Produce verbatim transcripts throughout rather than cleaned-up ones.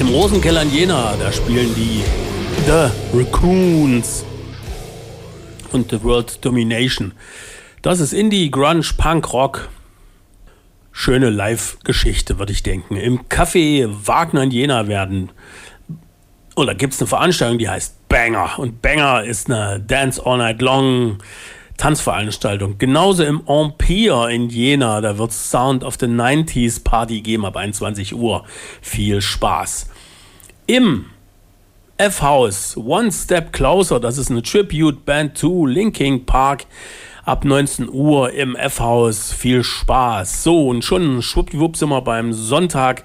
Im Rosenkeller in Jena, da spielen die The Raccoons und The World Domination. Das ist Indie, Grunge, Punk, Rock. Schöne Live-Geschichte, würde ich denken. Im Café Wagner in Jena werden, oder gibt es eine Veranstaltung, die heißt Banger. Und Banger ist eine Dance All Night Long Tanzveranstaltung. Genauso im Empire in Jena, da wird es Sound of the neunziger Party geben ab einundzwanzig Uhr. Viel Spaß. Im F-House, One Step Closer, das ist eine Tribute Band to Linkin Park, ab neunzehn Uhr im F-House. Viel Spaß. So, und schon schwuppdiwupp sind wir beim Sonntag.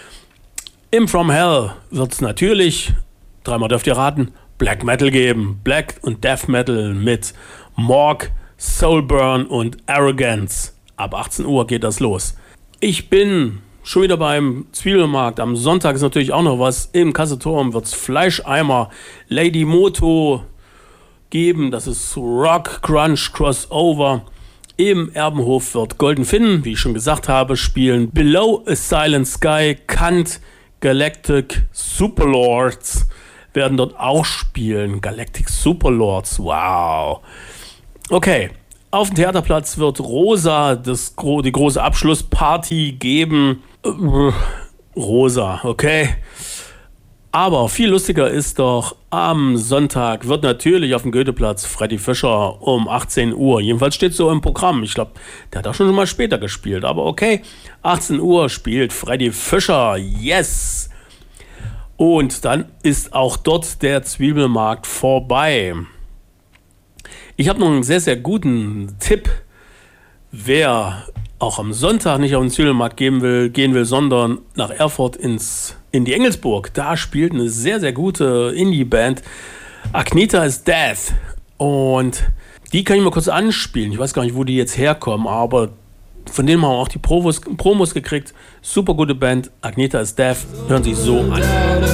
Im From Hell wird es natürlich, dreimal dürft ihr raten, Black Metal geben. Black und Death Metal mit Morg, Soulburn und Arrogance. Ab achtzehn Uhr geht das los. Ich bin schon wieder beim Zwiebelmarkt. Am Sonntag ist natürlich auch noch was. Im Kasseturm wird es Fleischeimer Lady Moto geben. Das ist Rock, Grunge, Crossover. Im Erbenhof wird Golden Finn, wie ich schon gesagt habe, spielen. Below a Silent Sky, Kant, Galactic Superlords werden dort auch spielen. Galactic Superlords, wow. Okay, auf dem Theaterplatz wird Rosa das, die große Abschlussparty geben. Rosa, okay. Aber viel lustiger ist doch, am Sonntag wird natürlich auf dem Goetheplatz Freddy Fischer um achtzehn Uhr. Jedenfalls steht so im Programm. Ich glaube, der hat auch schon mal später gespielt. Aber okay, achtzehn Uhr spielt Freddy Fischer. Yes! Und dann ist auch dort der Zwiebelmarkt vorbei. Ich habe noch einen sehr, sehr guten Tipp. Wer auch am Sonntag nicht auf den Zwiebelmarkt gehen will, gehen will, sondern nach Erfurt ins, in die Engelsburg. Da spielt eine sehr, sehr gute Indie-Band. Agnetha is Death. Und die kann ich mal kurz anspielen. Ich weiß gar nicht, wo die jetzt herkommen, aber von denen haben wir auch die Promos, Promos gekriegt. Super gute Band. Agnetha is Death. Hören sich so an.